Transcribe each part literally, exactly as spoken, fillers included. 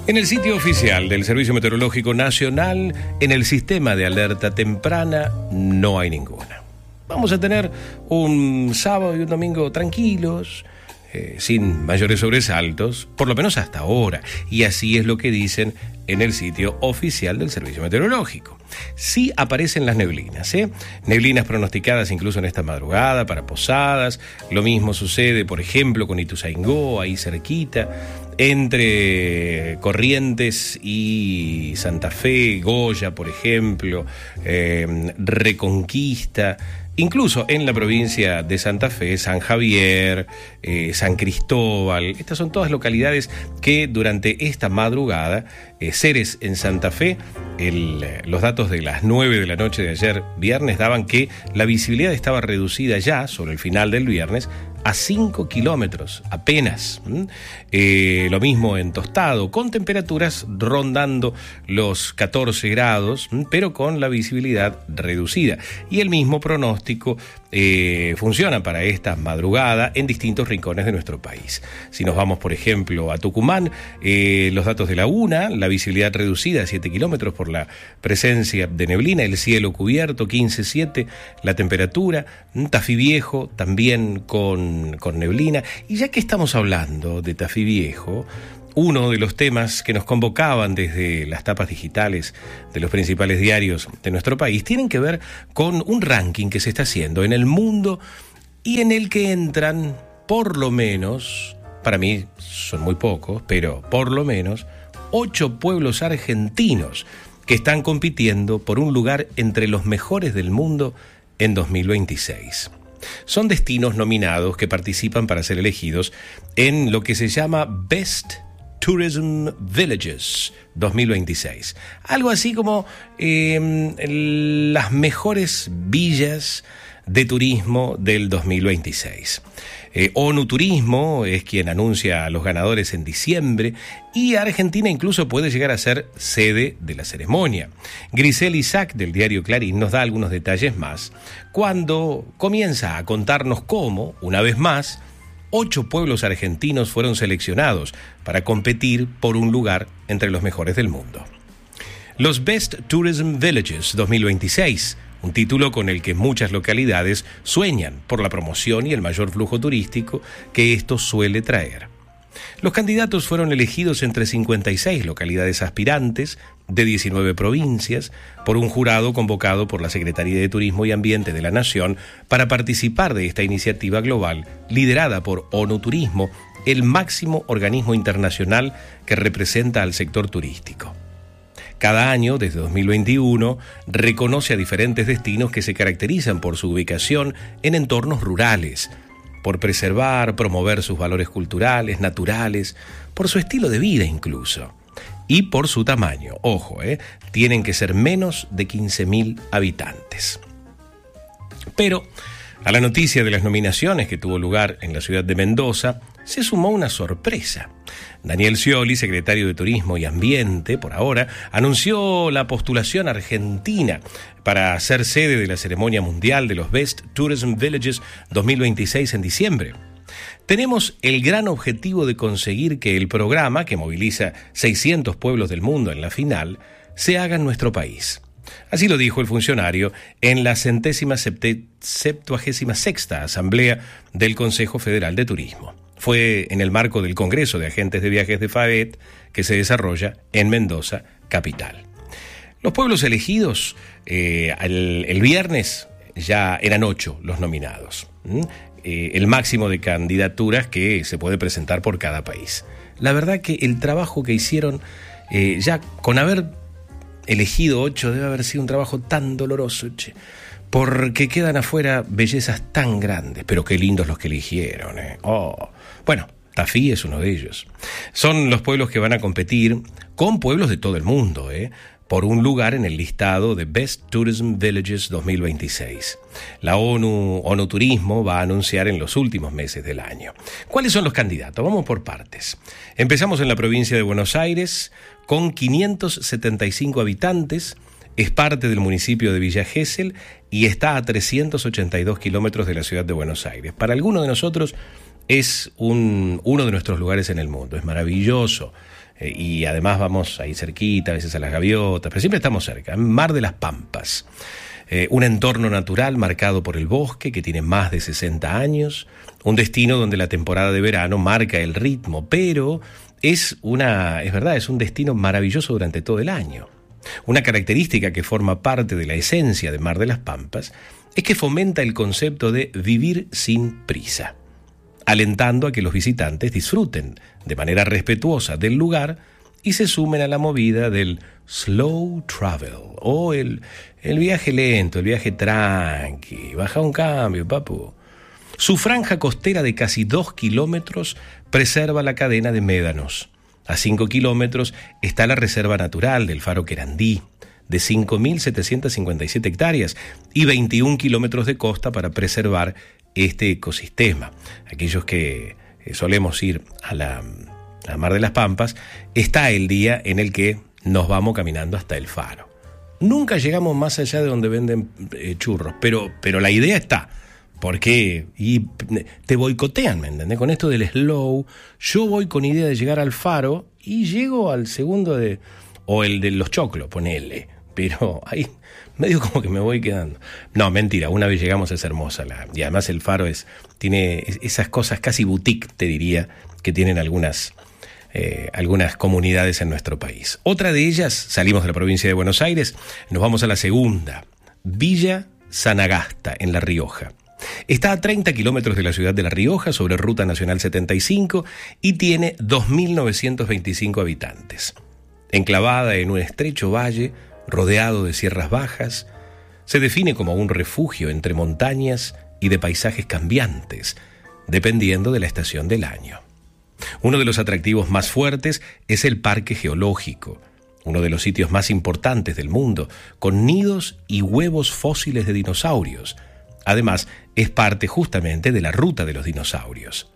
En el sitio oficial del Servicio Meteorológico Nacional, en el sistema de alerta temprana, no hay ninguna. Vamos a tener un sábado y un domingo tranquilos, eh, sin mayores sobresaltos, por lo menos hasta ahora. Y así es lo que dicen en el sitio oficial del Servicio Meteorológico. Sí aparecen las neblinas, ¿eh? Neblinas pronosticadas incluso en esta madrugada para Posadas. Lo mismo sucede, por ejemplo, con Ituzaingó, ahí cerquita, entre Corrientes y Santa Fe, Goya, por ejemplo, eh, Reconquista. Incluso en la provincia de Santa Fe, San Javier, eh, San Cristóbal, estas son todas localidades que durante esta madrugada, eh, Ceres en Santa Fe, el, los datos de las nueve de la noche de ayer viernes daban que la visibilidad estaba reducida ya sobre el final del viernes a cinco kilómetros apenas. Eh, lo mismo en Tostado, con temperaturas rondando los catorce grados, pero con la visibilidad reducida. Y el mismo pronóstico eh, funciona para esta madrugada en distintos rincones de nuestro país. Si nos vamos, por ejemplo, a Tucumán, eh, los datos de la UNA, la visibilidad reducida a siete kilómetros por la presencia de neblina, el cielo cubierto, quince coma siete, la temperatura, Tafí Viejo también con, con neblina. Y ya que estamos hablando de Tafí Viejo, uno de los temas que nos convocaban desde las tapas digitales de los principales diarios de nuestro país tienen que ver con un ranking que se está haciendo en el mundo y en el que entran, por lo menos, para mí son muy pocos, pero por lo menos, ocho pueblos argentinos que están compitiendo por un lugar entre los mejores del mundo en dos mil veintiséis. Son destinos nominados que participan para ser elegidos en lo que se llama Best Tourism Villages dos mil veintiséis. Algo así como eh, las mejores villas de turismo del dos mil veintiséis. Eh, ONU Turismo es quien anuncia a los ganadores en diciembre y Argentina incluso puede llegar a ser sede de la ceremonia. Grisel Isaac del diario Clarín nos da algunos detalles más cuando comienza a contarnos cómo, una vez más, ocho pueblos argentinos fueron seleccionados para competir por un lugar entre los mejores del mundo. Los Best Tourism Villages dos mil veintiséis, un título con el que muchas localidades sueñan por la promoción y el mayor flujo turístico que esto suele traer. Los candidatos fueron elegidos entre cincuenta y seis localidades aspirantes de diecinueve provincias por un jurado convocado por la Secretaría de Turismo y Ambiente de la Nación para participar de esta iniciativa global liderada por ONU Turismo, el máximo organismo internacional que representa al sector turístico. Cada año, desde dos mil veintiuno, reconoce a diferentes destinos que se caracterizan por su ubicación en entornos rurales, por preservar, promover sus valores culturales, naturales, por su estilo de vida incluso, y por su tamaño. Ojo, eh, tienen que ser menos de quince mil habitantes. Pero a la noticia de las nominaciones que tuvo lugar en la ciudad de Mendoza, se sumó una sorpresa. Daniel Scioli, secretario de Turismo y Ambiente, por ahora, anunció la postulación argentina para ser sede de la ceremonia mundial de los Best Tourism Villages dos mil veintiséis en diciembre. Tenemos el gran objetivo de conseguir que el programa, que moviliza seiscientos pueblos del mundo en la final, se haga en nuestro país. Así lo dijo el funcionario en la centésima septe, septuagésima sexta Asamblea del Consejo Federal de Turismo. Fue en el marco del Congreso de Agentes de Viajes de FAET que se desarrolla en Mendoza, capital. Los pueblos elegidos, eh, el, el viernes ya eran ocho los nominados. ¿Mm? Eh, el máximo de candidaturas que se puede presentar por cada país. La verdad que el trabajo que hicieron, eh, ya con haber elegido ocho, debe haber sido un trabajo tan doloroso, che, porque quedan afuera bellezas tan grandes, pero qué lindos los que eligieron, eh. Oh, bueno, Tafí es uno de ellos. Son los pueblos que van a competir con pueblos de todo el mundo, eh, por un lugar en el listado de Best Tourism Villages dos mil veintiséis. La ONU, ONU Turismo va a anunciar en los últimos meses del año. ¿Cuáles son los candidatos? Vamos por partes. Empezamos en la provincia de Buenos Aires, con quinientos setenta y cinco habitantes, es parte del municipio de Villa Gesell y está a trescientos ochenta y dos kilómetros de la ciudad de Buenos Aires. Para algunos de nosotros es un, uno de nuestros lugares en el mundo, es maravilloso. Eh, y además vamos ahí cerquita, a veces a las gaviotas, pero siempre estamos cerca. Mar de las Pampas, eh, un entorno natural marcado por el bosque que tiene más de sesenta años, un destino donde la temporada de verano marca el ritmo, pero es una, es verdad, es un destino maravilloso durante todo el año. Una característica que forma parte de la esencia de Mar de las Pampas es que fomenta el concepto de vivir sin prisa, alentando a que los visitantes disfruten de manera respetuosa del lugar y se sumen a la movida del slow travel, o el, el viaje lento, el viaje tranqui, baja un cambio, papu. Su franja costera de casi dos kilómetros preserva la cadena de médanos. A cinco kilómetros está la reserva natural del Faro Querandí, de cinco mil setecientas cincuenta y siete hectáreas y veintiún kilómetros de costa para preservar este ecosistema. Aquellos que solemos ir a la, a la Mar de las Pampas, está el día en el que nos vamos caminando hasta el faro. Nunca llegamos más allá de donde venden eh, churros, pero, pero la idea está. Porque y te boicotean, ¿me entendés? Con esto del slow, yo voy con idea de llegar al faro y llego al segundo de, o el de los choclos, ponele, pero ahí medio como que me voy quedando. No, mentira, una vez llegamos es hermosa, la, y además el faro es tiene esas cosas casi boutique, te diría, que tienen algunas, eh, algunas comunidades en nuestro país. Otra de ellas, salimos de la provincia de Buenos Aires, nos vamos a la segunda, Villa Sanagasta, en La Rioja. Está a treinta kilómetros de la ciudad de La Rioja, sobre Ruta Nacional setenta y cinco, y tiene dos mil novecientos veinticinco habitantes. Enclavada en un estrecho valle, rodeado de sierras bajas, se define como un refugio entre montañas y de paisajes cambiantes, dependiendo de la estación del año. Uno de los atractivos más fuertes es el Parque Geológico, uno de los sitios más importantes del mundo, con nidos y huevos fósiles de dinosaurios. Además, es parte justamente de la ruta de los dinosaurios.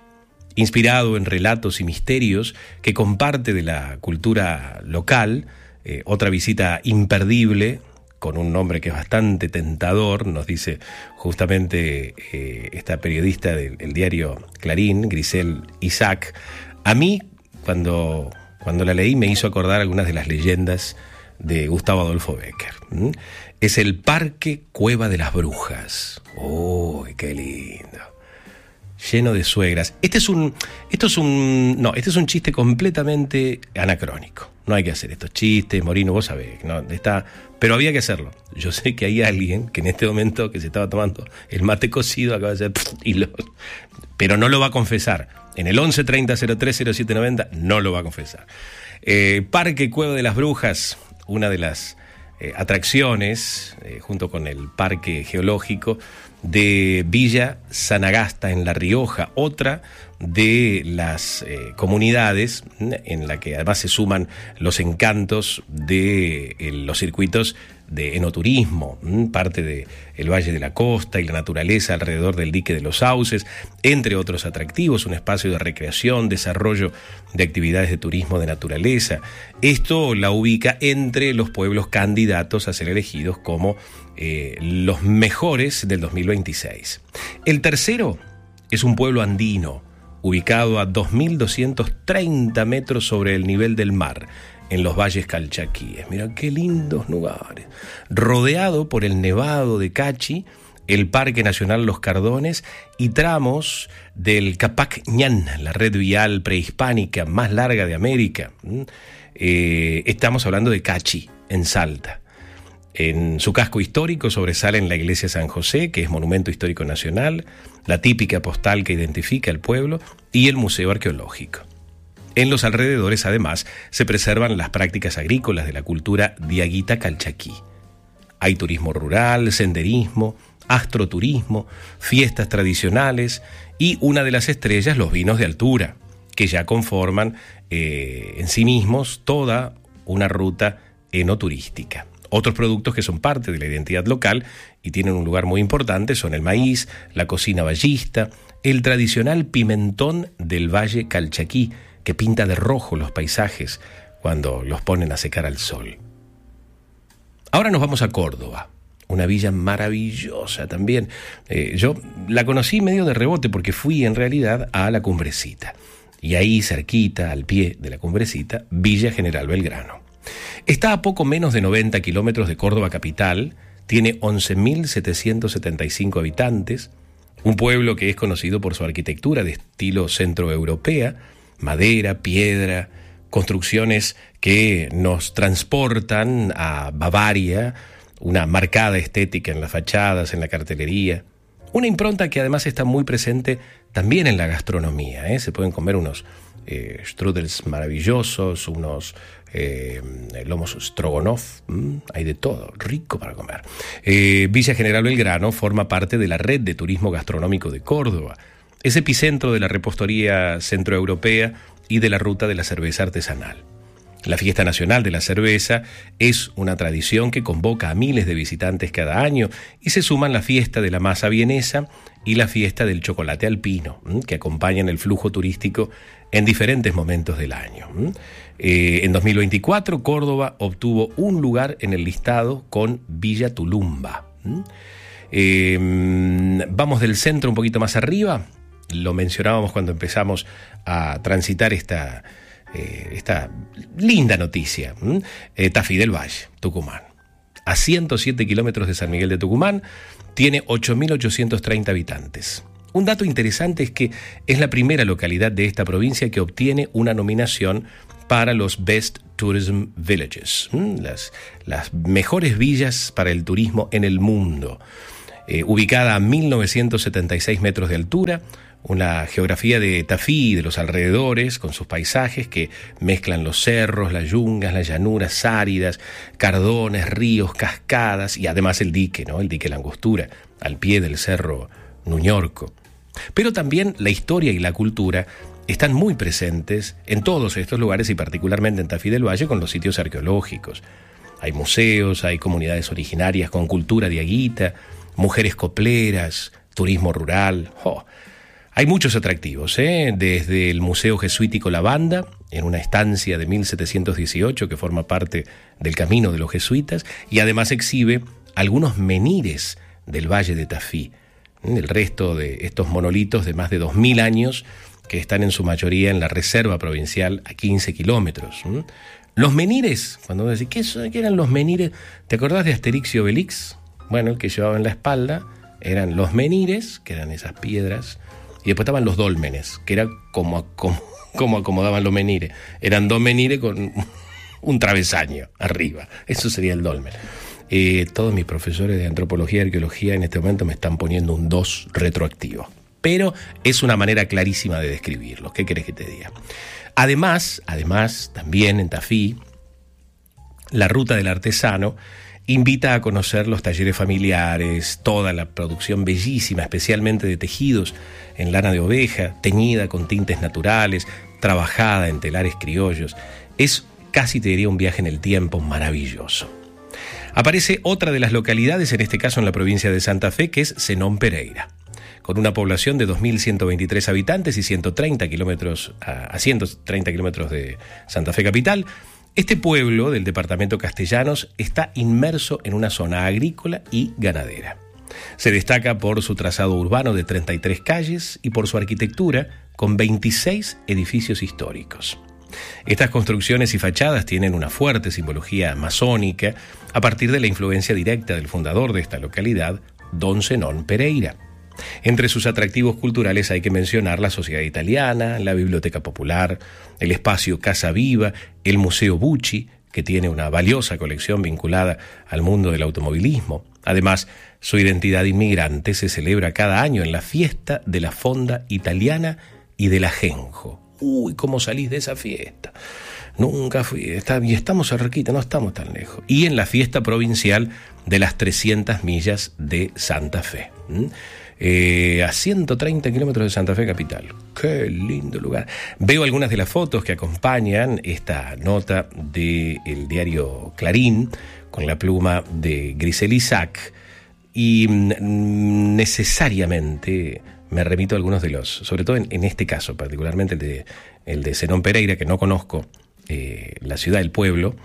Inspirado en relatos y misterios que comparte de la cultura local, eh, otra visita imperdible, con un nombre que es bastante tentador, nos dice justamente eh, esta periodista del, del diario Clarín, Grisel Isaac. A mí, cuando, cuando la leí, me hizo acordar algunas de las leyendas de Gustavo Adolfo Bécquer. ¿Mm? Es el Parque Cueva de las Brujas. ¡Oh, qué lindo! Lleno de suegras. Este es un, esto es un, no, este es un chiste completamente anacrónico. No hay que hacer estos chistes, Morino, vos sabés, no, está, pero había que hacerlo. Yo sé que hay alguien que en este momento que se estaba tomando el mate cocido acaba de hacer y lo, pero no lo va a confesar. En el once treinta cero tres cero siete noventa no lo va a confesar. Eh, Parque Cueva de las Brujas, una de las Eh, atracciones, eh, junto con el Parque Geológico de Villa Sanagasta en La Rioja, otra de las eh, comunidades en la que además se suman los encantos de eh, los circuitos de enoturismo, parte de el Valle de la Costa y la naturaleza alrededor del dique de los Sauces, entre otros atractivos, un espacio de recreación, desarrollo de actividades de turismo de naturaleza. Esto la ubica entre los pueblos candidatos a ser elegidos como eh, los mejores del dos mil veintiséis. El tercero es un pueblo andino, ubicado a dos mil doscientos treinta metros sobre el nivel del mar, en los valles calchaquíes. Mira qué lindos lugares. Rodeado por el Nevado de Cachi, el Parque Nacional Los Cardones y tramos del Capac Ñan, la red vial prehispánica más larga de América. Eh, estamos hablando de Cachi, en Salta. En su casco histórico sobresalen la iglesia San José, que es monumento histórico nacional, la típica postal que identifica al pueblo y el museo arqueológico. En los alrededores, además, se preservan las prácticas agrícolas de la cultura diaguita calchaquí. Hay turismo rural, senderismo, astroturismo, fiestas tradicionales y una de las estrellas, los vinos de altura, que ya conforman eh, en sí mismos toda una ruta enoturística. Otros productos que son parte de la identidad local y tienen un lugar muy importante son el maíz, la cocina vallista, el tradicional pimentón del Valle Calchaquí, que pinta de rojo los paisajes cuando los ponen a secar al sol. Ahora nos vamos a Córdoba, una villa maravillosa también. Eh, yo la conocí medio de rebote porque fui en realidad a la Cumbrecita. Y ahí cerquita, al pie de la Cumbrecita, Villa General Belgrano. Está a poco menos de noventa kilómetros de Córdoba capital, tiene once mil setecientos setenta y cinco habitantes, un pueblo que es conocido por su arquitectura de estilo centroeuropea, madera, piedra, construcciones que nos transportan a Bavaria, una marcada estética en las fachadas, en la cartelería, una impronta que además está muy presente también en la gastronomía, ¿eh? Se pueden comer unos eh, strudels maravillosos, unos eh, lomos strogonoff, ¿m? Hay de todo, rico para comer. Eh, Villa General Belgrano forma parte de la red de turismo gastronómico de Córdoba. Es epicentro de la repostería centroeuropea y de la ruta de la cerveza artesanal. La Fiesta Nacional de la Cerveza es una tradición que convoca a miles de visitantes cada año y se suman la Fiesta de la Masa Vienesa y la Fiesta del Chocolate Alpino, que acompañan el flujo turístico en diferentes momentos del año. Eh, en dos mil veinticuatro, Córdoba obtuvo un lugar en el listado con Villa Tulumba. Eh, vamos del centro un poquito más arriba, lo mencionábamos cuando empezamos a transitar esta... Eh, esta linda noticia, ¿m? Eh, Tafí del Valle, Tucumán. A ciento siete kilómetros de San Miguel de Tucumán, tiene ocho mil ochocientos treinta habitantes. Un dato interesante es que es la primera localidad de esta provincia que obtiene una nominación para los Best Tourism Villages, ¿m? Las, las mejores villas para el turismo en el mundo. Eh, ubicada a mil novecientos setenta y seis metros de altura, una geografía de Tafí y de los alrededores, con sus paisajes que mezclan los cerros, las yungas, las llanuras áridas, cardones, ríos, cascadas y además el dique, ¿no? El dique La Angostura, al pie del cerro Nuñorco. Pero también la historia y la cultura están muy presentes en todos estos lugares y particularmente en Tafí del Valle con los sitios arqueológicos. Hay museos, hay comunidades originarias con cultura diaguita, mujeres copleras, turismo rural. Oh, hay muchos atractivos, ¿eh? Desde el Museo Jesuítico La Banda, en una estancia de mil setecientos dieciocho que forma parte del camino de los jesuitas, y además exhibe algunos menires del Valle de Tafí, el resto de estos monolitos de más de dos mil años que están en su mayoría en la reserva provincial a quince kilómetros. Los menires, cuando uno dice, ¿qué, son, ¿qué eran los menires? ¿Te acordás de Asterix y Obelix? Bueno, el que llevaba en la espalda eran los menires, que eran esas piedras, y después estaban los dólmenes, que era como, como, como acomodaban los menires. Eran dos menires con un travesaño arriba. Eso sería el dolmen. Eh, todos mis profesores de antropología y arqueología en este momento me están poniendo un dos retroactivo. Pero es una manera clarísima de describirlo. ¿Qué querés que te diga? Además, además, también en Tafí, la ruta del artesano invita a conocer los talleres familiares, toda la producción bellísima, especialmente de tejidos en lana de oveja, teñida con tintes naturales, trabajada en telares criollos. Es casi, te diría, un viaje en el tiempo maravilloso. Aparece otra de las localidades, en este caso en la provincia de Santa Fe, que es Zenón Pereira, con una población de dos mil ciento veintitrés habitantes y ciento treinta kilómetros a, a ciento treinta kilómetros de Santa Fe capital. Este pueblo del departamento Castellanos está inmerso en una zona agrícola y ganadera. Se destaca por su trazado urbano de treinta y tres calles y por su arquitectura con veintiséis edificios históricos. Estas construcciones y fachadas tienen una fuerte simbología masónica a partir de la influencia directa del fundador de esta localidad, don Zenón Pereira. Entre sus atractivos culturales hay que mencionar la Sociedad Italiana, la Biblioteca Popular, el espacio Casa Viva, el Museo Bucci, que tiene una valiosa colección vinculada al mundo del automovilismo. Además, su identidad inmigrante se celebra cada año en la fiesta de la Fonda Italiana y del Ajenjo. Uy, ¿cómo salís de esa fiesta? Nunca fui, está, y estamos cerquita, no estamos tan lejos. Y en la fiesta provincial de las trescientas millas de Santa Fe. ¿Mm? Eh, a ciento treinta kilómetros de Santa Fe capital. Qué lindo lugar. Veo algunas de las fotos que acompañan esta nota del diario Clarín con la pluma de Grisel Isaac y mm, necesariamente me remito a algunos de los, sobre todo en, en este caso, particularmente el de, el de Zenón Pereira, que no conozco eh, la ciudad, el pueblo,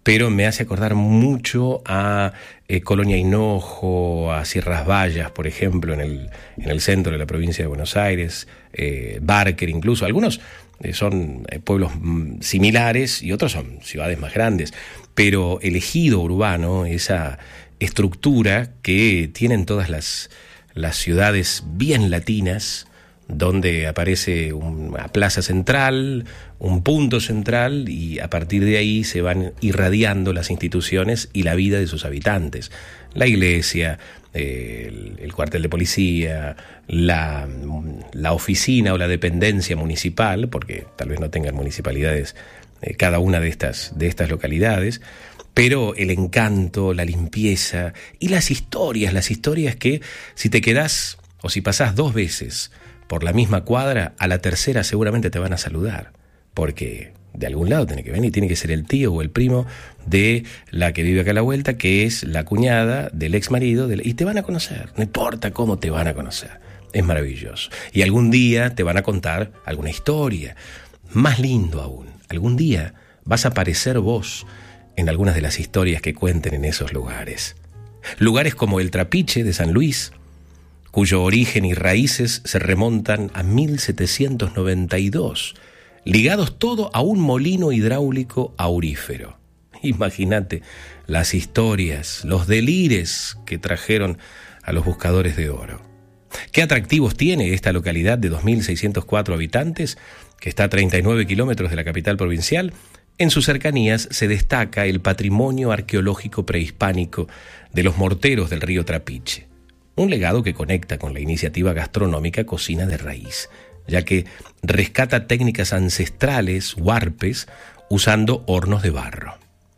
pero me hace acordar mucho a eh, Colonia Hinojo, a Sierras Bayas, por ejemplo, en el, en el centro de la provincia de Buenos Aires, eh, Barker incluso. Algunos eh, son eh, pueblos mm, similares y otros son ciudades más grandes, pero el ejido urbano, esa estructura que tienen todas las, las ciudades bien latinas, donde aparece una plaza central, un punto central, y a partir de ahí se van irradiando las instituciones y la vida de sus habitantes. La iglesia, eh, el, el cuartel de policía, la, la oficina o la dependencia municipal, porque tal vez no tengan municipalidades eh, cada una de estas, de estas localidades, pero el encanto, la limpieza y las historias, las historias que si te quedás o si pasás dos veces por la misma cuadra, a la tercera seguramente te van a saludar, porque de algún lado tiene que venir, tiene que ser el tío o el primo de la que vive acá a la vuelta, que es la cuñada del ex marido, del, y te van a conocer, no importa cómo te van a conocer, es maravilloso. Y algún día te van a contar alguna historia, más lindo aún, algún día vas a aparecer vos en algunas de las historias que cuenten en esos lugares. Lugares como el Trapiche de San Luis, cuyo origen y raíces se remontan a mil setecientos noventa y dos, ligados todo a un molino hidráulico aurífero. Imagínate las historias, los delires que trajeron a los buscadores de oro. ¿Qué atractivos tiene esta localidad de dos mil seiscientos cuatro habitantes, que está a treinta y nueve kilómetros de la capital provincial? En sus cercanías se destaca el patrimonio arqueológico prehispánico de los morteros del río Trapiche. Un legado que conecta con la iniciativa gastronómica Cocina de Raíz, ya que rescata técnicas ancestrales, huarpes, usando hornos de barro.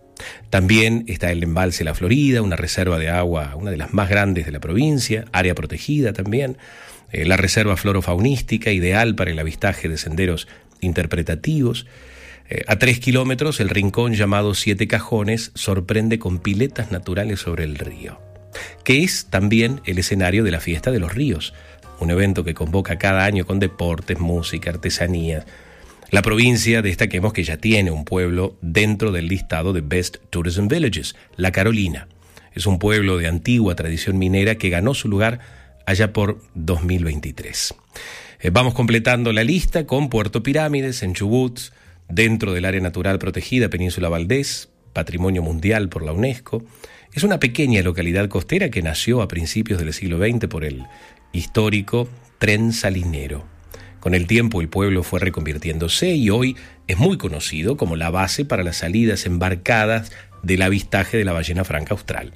También está el embalse La Florida, una reserva de agua, una de las más grandes de la provincia, área protegida también, eh, la reserva florofaunística, ideal para el avistaje de senderos interpretativos. Eh, a tres kilómetros, el rincón llamado Siete Cajones sorprende con piletas naturales sobre el río, que es también el escenario de la Fiesta de los Ríos, un evento que convoca cada año con deportes, música, artesanías. La provincia, destaquemos que ya tiene un pueblo dentro del listado de Best Tourism Villages, La Carolina. Es un pueblo de antigua tradición minera que ganó su lugar allá por dos mil veintitrés. Eh, vamos completando la lista con Puerto Pirámides, en Chubut, dentro del área natural protegida Península Valdés, Patrimonio Mundial por la UNESCO. Es una pequeña localidad costera que nació a principios del siglo veinte por el histórico tren salinero. Con el tiempo el pueblo fue reconvirtiéndose y hoy es muy conocido como la base para las salidas embarcadas del avistaje de la ballena franca austral.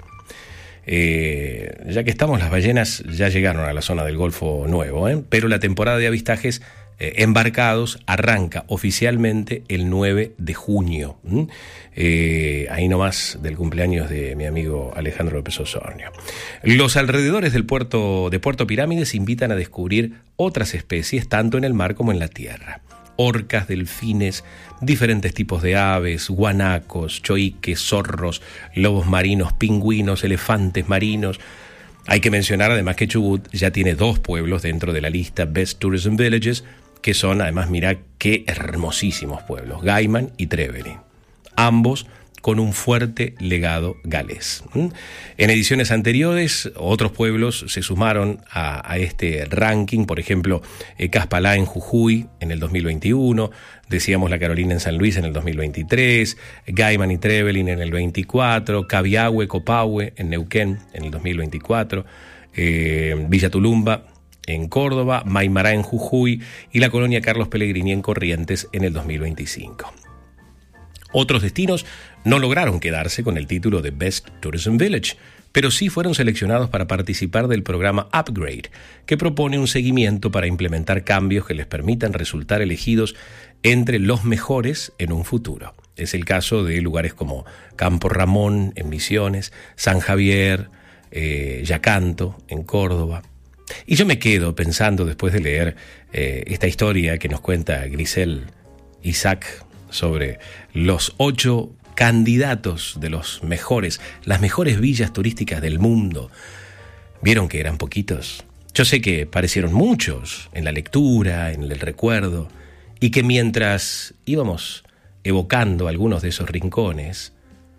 Eh, ya que estamos, las ballenas ya llegaron a la zona del Golfo Nuevo, ¿eh? pero la temporada de avistajes Eh, embarcados arranca oficialmente el nueve de junio, ¿Mm? eh, ahí nomás del cumpleaños de mi amigo Alejandro López Osornio. Los alrededores del puerto de Puerto Pirámides invitan a descubrir otras especies tanto en el mar como en la tierra: orcas, delfines, diferentes tipos de aves, guanacos, choiques, zorros, lobos marinos, pingüinos, elefantes marinos. Hay que mencionar además que Chubut ya tiene dos pueblos dentro de la lista Best Tourism Villages, que son, además, mirá qué hermosísimos pueblos, Gaiman y Trevelin, ambos con un fuerte legado galés. ¿Mm? En ediciones anteriores, otros pueblos se sumaron a, a este ranking, por ejemplo, eh, Caspalá en Jujuy en el dos mil veintiuno, decíamos La Carolina en San Luis en el dos mil veintitrés, Gaiman y Trevelin en el veinticuatro, Cabiahue, Copahue en Neuquén en el dos mil veinticuatro, eh, Villa Tulumba en Córdoba, Maimará en Jujuy y la colonia Carlos Pellegrini en Corrientes en el dos mil veinticinco. Otros destinos no lograron quedarse con el título de Best Tourism Village, pero sí fueron seleccionados para participar del programa Upgrade, que propone un seguimiento para implementar cambios que les permitan resultar elegidos entre los mejores en un futuro. Es el caso de lugares como Campo Ramón en Misiones, San Javier, eh, Yacanto en Córdoba. Y yo me quedo pensando, después de leer eh, esta historia que nos cuenta Grisel Isaac sobre los ocho candidatos de los mejores, las mejores villas turísticas del mundo. ¿Vieron que eran poquitos? Yo sé que parecieron muchos en la lectura, en el recuerdo, y que mientras íbamos evocando algunos de esos rincones,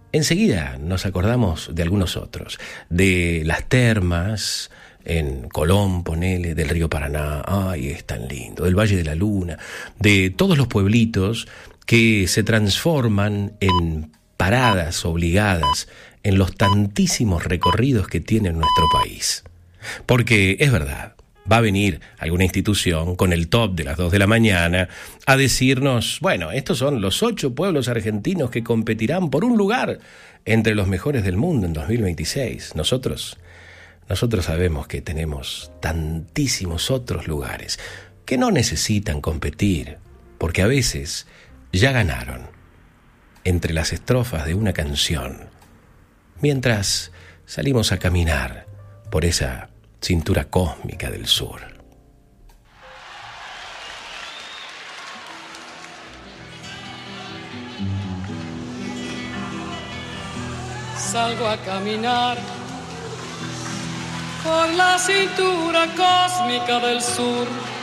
enseguida nos acordamos de algunos otros, de las termas en Colón, ponele, del río Paraná, ay, es tan lindo, del Valle de la Luna, de todos los pueblitos que se transforman en paradas obligadas en los tantísimos recorridos que tiene nuestro país. Porque es verdad, va a venir alguna institución con el top de las dos de la mañana a decirnos, bueno, estos son los ocho pueblos argentinos que competirán por un lugar entre los mejores del mundo en dos mil veintiséis. Nosotros, nosotros sabemos que tenemos tantísimos otros lugares que no necesitan competir, porque a veces ya ganaron entre las estrofas de una canción, mientras salimos a caminar por esa cintura cósmica del sur. Salgo a caminar por la cintura cósmica del sur.